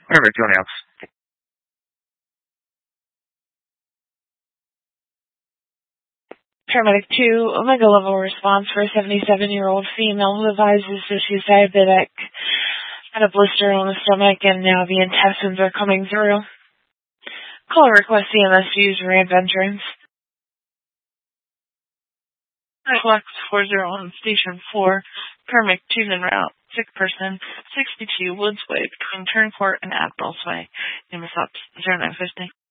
Paramedic 2 on the outs. Paramedic 2, Omega level response for a 77-year-old female who advises that she's diabetic, had a blister on the stomach, and now the intestines are coming through. Call request EMS to use ramp entrance. Flex 40 on Station 4, Paramedic 2 en route, sick person, 62 Woods Way between Turncourt and Admiral's Way. EMS up 0950.